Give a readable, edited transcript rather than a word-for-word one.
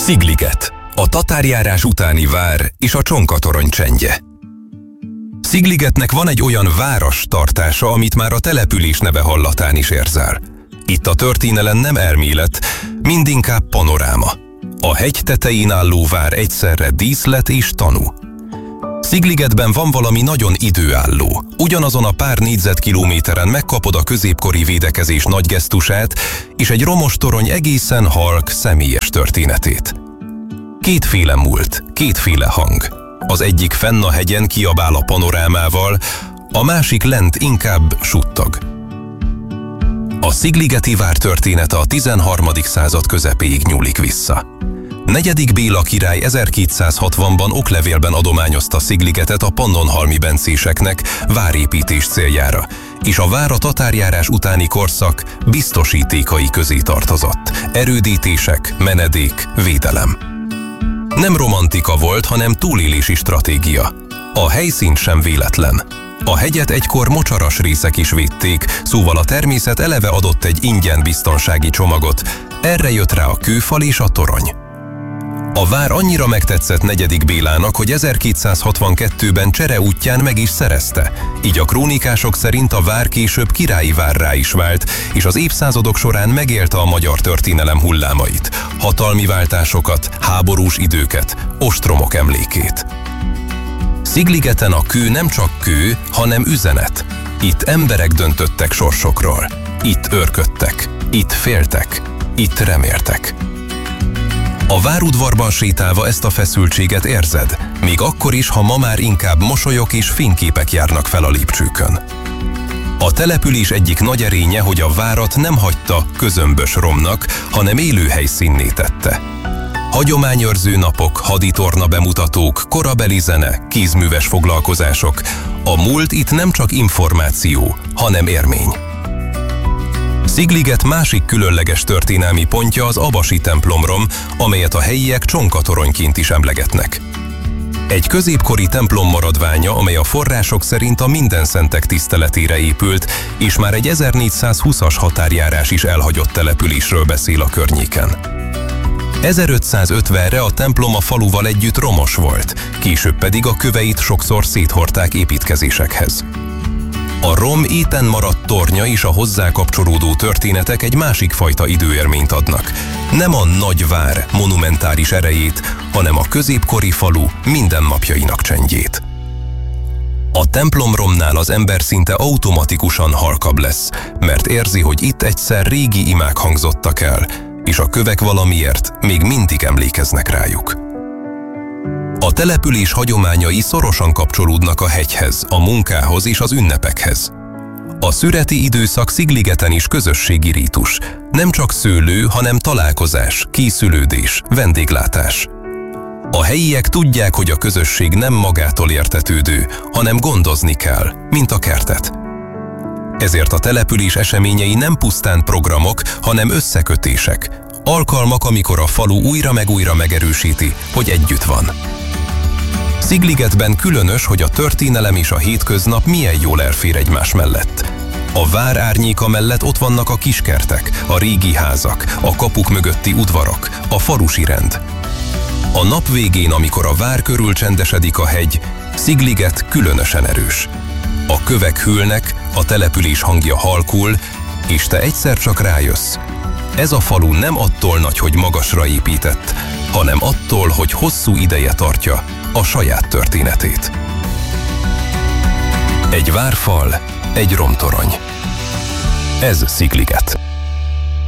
Szigliget, a tatárjárás utáni vár és a Csonka-torony csendje. Szigligetnek van egy olyan város tartása, amit már a település neve hallatán is érzel. Itt a történelem nem elmélet, mindinkább panoráma. A hegy tetején álló vár egyszerre díszlet és tanú. Szigligetben van valami nagyon időálló. Ugyanazon a pár négyzetkilométeren megkapod a középkori védekezés nagy gesztusát és egy romos torony egészen halk, személyes történetét. Kétféle múlt, kétféle hang. Az egyik fenn a hegyen kiabál a panorámával, a másik lent inkább suttog. A szigligeti vár története a 13. század közepéig nyúlik vissza. 4. Béla király 1260-ban oklevélben adományozta Szigligetet a pannonhalmi bencéseknek várépítés céljára, és a vár a tatárjárás utáni korszak biztosítékai közé tartozott. Erődítések, menedék, védelem. Nem romantika volt, hanem túlélési stratégia. A helyszín sem véletlen. A hegyet egykor mocsaras részek is védték, szóval a természet eleve adott egy ingyen biztonsági csomagot, erre jött rá a kőfal és a torony. A vár annyira megtetszett 4. Bélának, hogy 1262-ben csere útján meg is szerezte, így a krónikások szerint a vár később királyi várrá is vált, és az évszázadok során megélte a magyar történelem hullámait, hatalmi váltásokat, háborús időket, ostromok emlékét. Szigligeten a kő nem csak kő, hanem üzenet. Itt emberek döntöttek sorsokról. Itt őrködtek, itt féltek, itt reméltek. A várudvarban sétálva ezt a feszültséget érzed, még akkor is, ha ma már inkább mosolyok és fényképek járnak fel a lépcsőkön. A település egyik nagy erénye, hogy a várat nem hagyta közömbös romnak, hanem élő helyszínné tette. Hagyományőrző napok, haditorna bemutatók, korabeli zene, kézműves foglalkozások. A múlt itt nem csak információ, hanem érmény. Szigliget másik különleges történelmi pontja az Abasi templomrom, amelyet a helyiek Csonka-toronyként is emlegetnek. Egy középkori templom maradványa, amely a források szerint a Mindenszentek tiszteletére épült, és már egy 1420-as határjárás is elhagyott településről beszél a környéken. 1550-re a templom a faluval együtt romos volt, később pedig a köveit sokszor széthordták építkezésekhez. A rom éten maradt tornya és a hozzá kapcsolódó történetek egy másik fajta időérményt adnak. Nem a nagy vár monumentáris erejét, hanem a középkori falu mindennapjainak csendjét. A templomromnál az ember szinte automatikusan halkabb lesz, mert érzi, hogy itt egyszer régi imák hangzottak el, és a kövek valamiért még mindig emlékeznek rájuk. A település hagyományai szorosan kapcsolódnak a hegyhez, a munkához és az ünnepekhez. A szüreti időszak Szigligeten is közösségi rítus, nem csak szőlő, hanem találkozás, készülődés, vendéglátás. A helyiek tudják, hogy a közösség nem magától értetődő, hanem gondozni kell, mint a kertet. Ezért a település eseményei nem pusztán programok, hanem összekötések, alkalmak, amikor a falu újra meg újra megerősíti, hogy együtt van. Szigligetben különös, hogy a történelem és a hétköznap milyen jól elfér egymás mellett. A vár árnyéka mellett ott vannak a kiskertek, a régi házak, a kapuk mögötti udvarok, a falusi rend. A nap végén, amikor a vár körül csendesedik a hegy, Szigliget különösen erős. A kövek hűlnek, a település hangja halkul, és te egyszer csak rájössz. Ez a falu nem attól nagy, hogy magasra épített, hanem attól, hogy hosszú ideje tartja a saját történetét. Egy várfal, egy romtorony. Ez Szigliget.